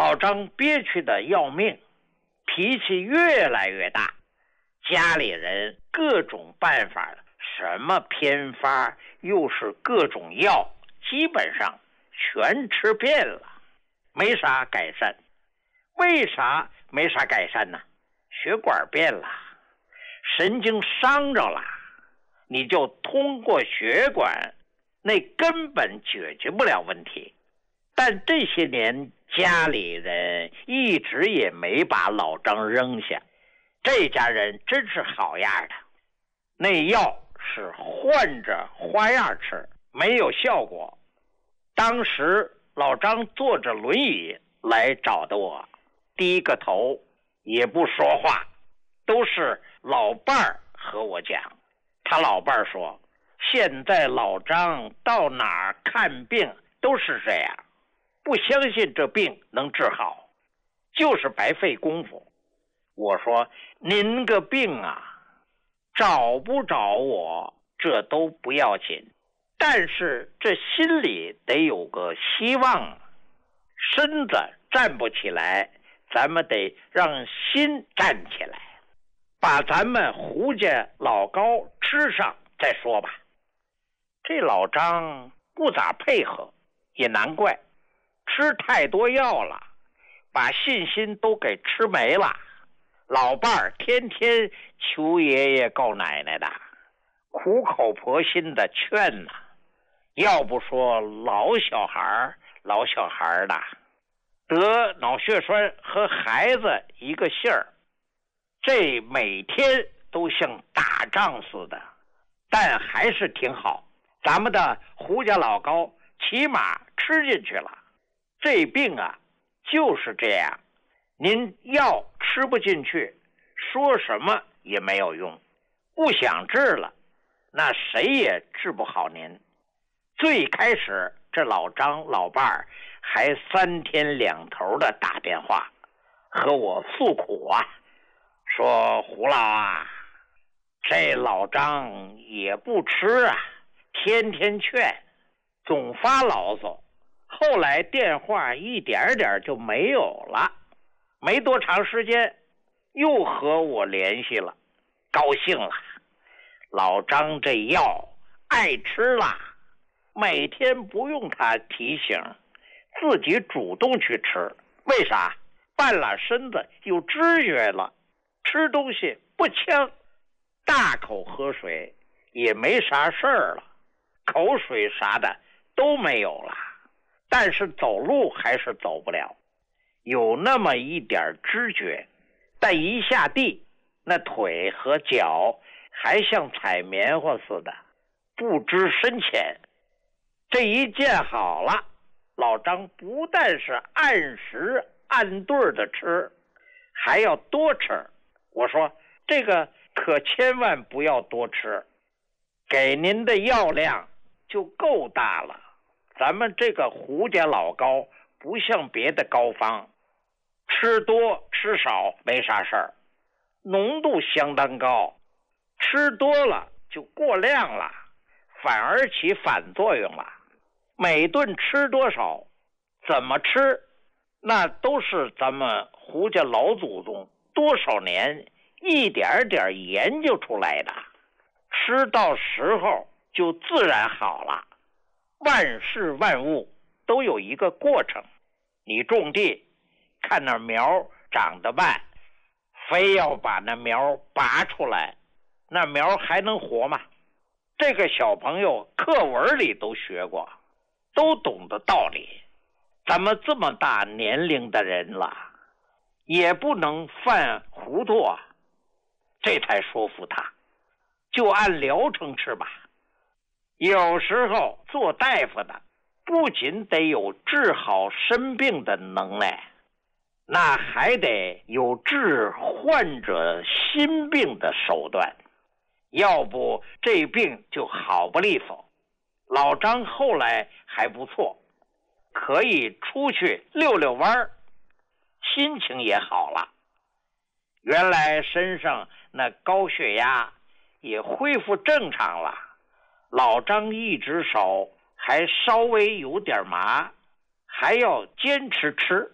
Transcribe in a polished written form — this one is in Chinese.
老张憋屈的要命，脾气越来越大，家里人各种办法，什么偏方又是各种药，基本上全吃遍了，没啥改善。为啥没啥改善呢？血管变了，神经伤着了，你就通过血管，那根本解决不了问题。但这些年家里人一直也没把老张扔下，这家人真是好样的。那药是换着花样吃，没有效果。当时老张坐着轮椅来找的我，低个头也不说话，都是老伴儿和我讲。他老伴儿说，现在老张到哪儿看病都是这样，不相信这病能治好，就是白费功夫。我说，您个病啊，找不着我这都不要紧，但是这心里得有个希望，身子站不起来，咱们得让心站起来，把咱们胡家老高吃上再说吧。这老张不咋配合，也难怪，吃太多药了，把信心都给吃没了。老伴儿天天求爷爷告奶奶的，苦口婆心的劝呐。要不说老小孩的得脑血栓和孩子一个姓儿，这每天都像打仗似的，但还是挺好。咱们的胡家老高起码吃进去了。这病啊就是这样，您药吃不进去，说什么也没有用，不想治了，那谁也治不好您。最开始这老张老伴儿还3天2头的打电话和我诉苦啊，说胡老啊，这老张也不吃啊，天天劝，总发牢骚。后来电话一点点就没有了，没多长时间又和我联系了，高兴了。老张这药爱吃了，每天不用他提醒，自己主动去吃。为啥？半拉身子有知觉了，吃东西不呛，大口喝水也没啥事儿了，口水啥的都没有了，但是走路还是走不了，有那么一点知觉，但一下地，那腿和脚还像踩棉花似的，不知深浅。这一见好了，老张不但是按时按对的吃，还要多吃。我说，这个可千万不要多吃，给您的药量就够大了。咱们这个胡家老高不像别的膏方，吃多吃少没啥事儿，浓度相当高，吃多了就过量了，反而起反作用了。每顿吃多少，怎么吃，那都是咱们胡家老祖宗多少年一点点研究出来的，吃到时候就自然好了。万事万物都有一个过程，你种地看那苗长得慢，非要把那苗拔出来，那苗还能活吗？这个小朋友课文里都学过，都懂得道理。咱们这么大年龄的人了，也不能犯糊涂啊。这才说服他，就按疗程吃吧。有时候做大夫的不仅得有治好生病的能耐，那还得有治患者心病的手段，要不这病就好不利索。老张后来还不错，可以出去溜溜弯，心情也好了。原来身上那高血压也恢复正常了，老张一只手还稍微有点麻，还要坚持吃。